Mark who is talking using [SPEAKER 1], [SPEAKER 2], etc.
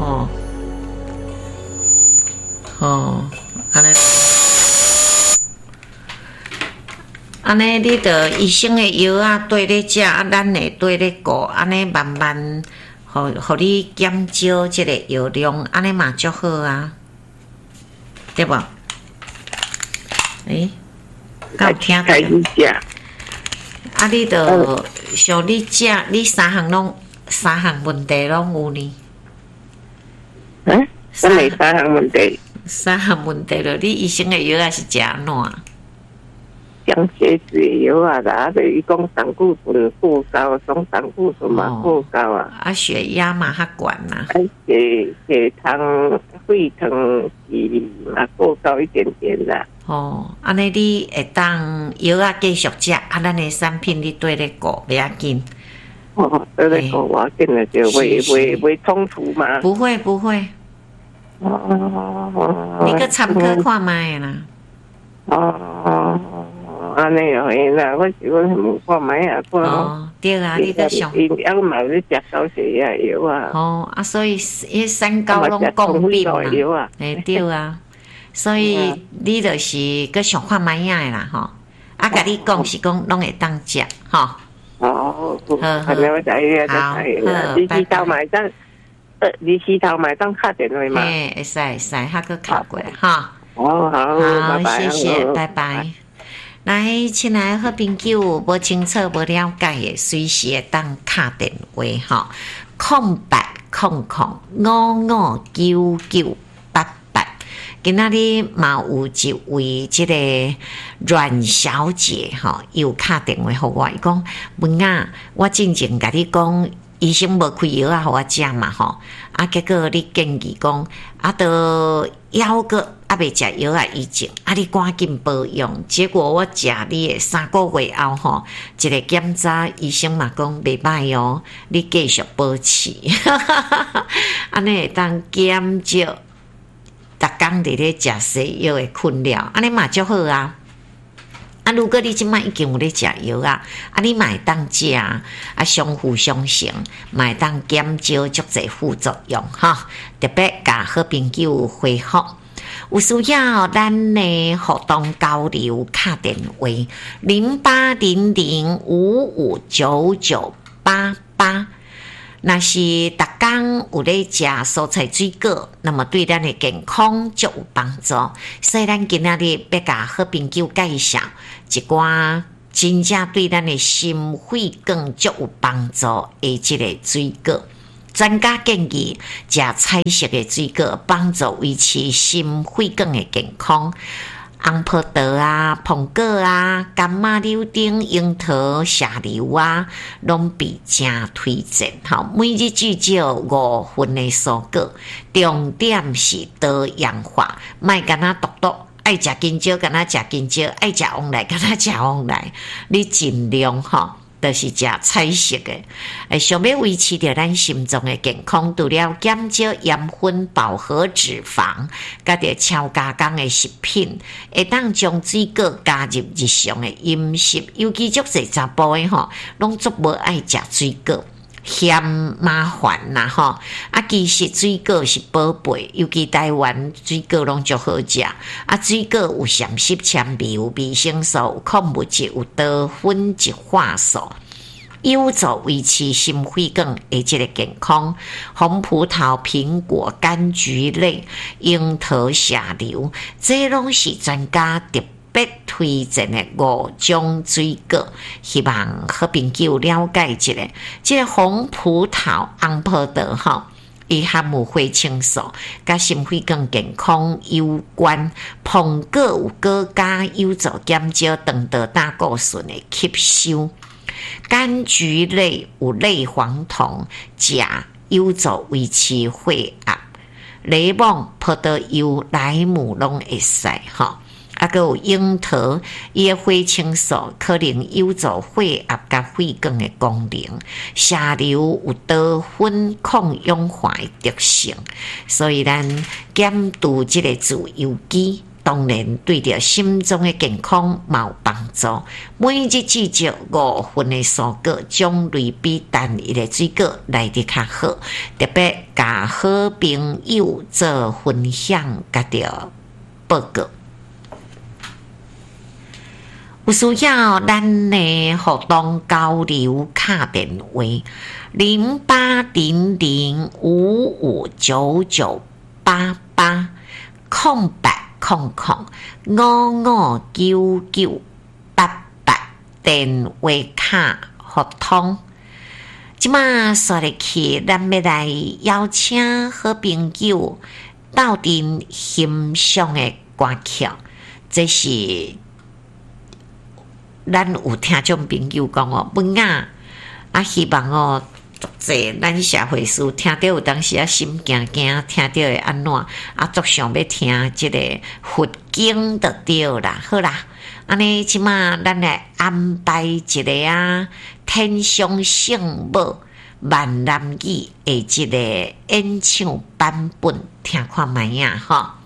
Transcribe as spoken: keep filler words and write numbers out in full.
[SPEAKER 1] 吼，吼，安尼。安尼，你着医生的药啊，对咧食，啊，咱会对咧顾，安尼慢慢，互互你减少即个药量，安尼嘛足好啊，对无？诶，敢有听到？啊，你着像你食，你三项拢三项问题拢有呢。
[SPEAKER 2] 嗯，三三项问题。
[SPEAKER 1] 三项问题了，你医生的药啊是食安怎？
[SPEAKER 2] 降血脂药啊啦，就伊讲胆固醇过高，总胆固醇嘛过高啊。
[SPEAKER 1] 啊，血压嘛较悬呐。
[SPEAKER 2] 啊，血血糖、血糖是嘛过高一点点啦。
[SPEAKER 1] 哦，安尼你会当药啊继续食，啊，咱的产品你对咧顾袂要紧。
[SPEAKER 2] 哦，对咧顾我紧了就会会会冲突嘛？
[SPEAKER 1] 不会不会。
[SPEAKER 2] 哦。
[SPEAKER 1] 你个参考看卖啦。
[SPEAKER 2] 哦。安尼哦，嘿啦，我是讲问看卖啊，看
[SPEAKER 1] 哦，对啊，你个上，
[SPEAKER 2] 因还嘛咧食高血压药啊。
[SPEAKER 1] 哦，啊，所以迄三高拢共病嘛，哎对啊，所以你就是个上看卖样的啦，吼，啊，甲你讲是讲拢会当食，吼。
[SPEAKER 2] 哦，
[SPEAKER 1] 好，好，
[SPEAKER 2] 好，好，你洗头买当，呃，你洗头买当敲电话嘛？
[SPEAKER 1] 哎，会使会使，还个敲过来，哈。
[SPEAKER 2] 哦，好，
[SPEAKER 1] 好，谢谢，拜拜。来，亲爱的好朋友，无清楚、无了解的，随时会当敲电话吼，空八空空五五九九八八。今仔日嘛有一位即个阮小姐吼，又敲电话互我，伊讲文啊，我之前甲你讲，医生无开药啊，互我食嘛吼，啊，结果你建议讲，啊，都犹个。啊，未食药啊，以前啊，你赶紧保养。结果我食你的三个月后吼，一个检查医生嘛讲袂歹哦，你继续保持，安尼会当减少逐工伫咧食西药的困扰，安尼嘛足好啊。啊，如果你即摆已经有咧食药啊，啊，你嘛会当食啊，啊，相辅相成，嘛会当减少足侪副作用哈。特别甲好朋友回复。有需要咱的互动交流，敲电话零八零零五五九九八八。若是逐工有咧食蔬菜水果，那么对咱的健康就有帮助。所以咱今仔日要甲好朋友介绍一寡真正对咱的心血管就有帮助的即个水果。专家建议食彩色的水果，帮助维持心血管的健康。红葡萄啊、苹果啊、柑仔柳丁、樱桃、射榴啊，拢比正推荐。吼，每日至少五份的蔬果，重点是多样化，莫干那独独。爱食金蕉，干那食金蕉；爱食旺来，干那食旺来。你尽量吼。就是食彩色的，诶，想要维持着咱心脏的健康，除了减少盐分、饱和脂肪，甲着超加工的食品，会当将水果加入日常的饮食，尤其足侪查甫的吼，拢足无爱食水果。嫌麻烦啦吼，啊，其实水果是宝贝，尤其台湾水果拢足好食。啊，水果有咸湿纤维，有维生素，有矿物质，有多酚植化素，有助维持心血管的这个健康。红葡萄、苹果、柑橘类、樱桃、射榴，这拢是专家特别推荐的五种水果，希望好朋友了解一下。这个红葡萄、红葡萄吼，伊含有花青素，甲心血管健康有关。苹果有果苷，有助减少肠道胆固醇的吸收。柑橘类有类黄酮，钾有助维持血压。柠檬、葡萄柚、莱姆拢会使吼。啊，佮有樱桃，伊的花青素可能有助血压甲血管的功能。射榴有多酚抗氧化的特性，所以咱减除这个自由基， 当然对着心脏的健康嘛有帮助。每日至少五份的蔬果，种类比单一的水果来得较好。特别甲好朋友做分享，甲着报告。有需要咱的互动交流卡电话零八零零五五九九八八空白空空五五九九八八电话卡互通。即马说入去，咱要来邀请好朋友斗阵欣赏的歌曲，这是。咱有听众朋友讲哦，文啊，啊希望哦，足济咱社会事听到有当时啊心惊惊，听到会安怎啊，足想要听即个佛经就对啦，好啦，安尼即马咱来安排一个啊，天上圣母闽南语的即个演唱版本，听看卖呀吼。